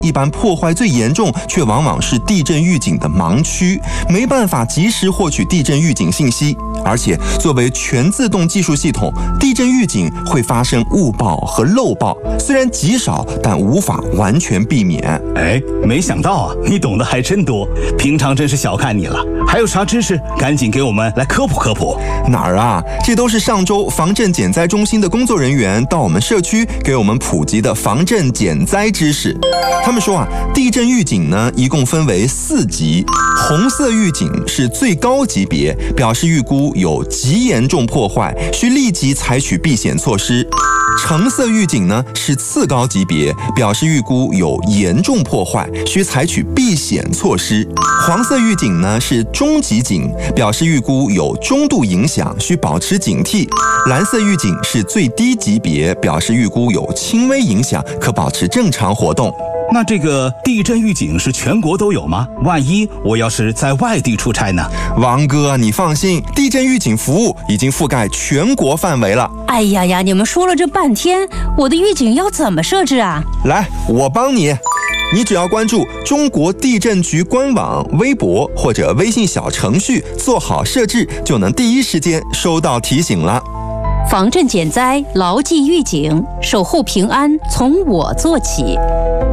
一般破坏最严重，却往往是地震预警的盲区，没办法及时获取地震预警信息。而且，作为全自动技术系统，地震预警会发生误报和漏报，虽然极少，但无法完全避免。 哎，没想到啊，你懂得还真多，平常真是小看你了。还有啥知识，赶紧给我们来科普科普。 哪儿啊？这都是上周防震减灾中心的工作人员到我们社区给我们普及的防震减灾知识。他们说啊，地震预警呢一共分为4级，红色预警是最高级别，表示预估有极严重破坏，需立即采取避险措施。橙色预警呢是次高级别，表示预估有严重破坏，需采取避险措施。黄色预警呢是中级警，表示预估有中度影响，需保持警惕。蓝色预警是最低级别，表示预估有轻微影响，可保持正常活动。 那这个地震预警是全国都有吗？万一我要是在外地出差呢？ 王哥，你放心，地震预警服务已经覆盖全国范围了。 哎呀呀，你们说了这半天，我的预警要怎么设置啊？ 来，我帮你。你只要关注中国地震局官网、微博或者微信小程序，做好设置，就能第一时间收到提醒了。 防震减灾，牢记预警，守护平安，从我做起。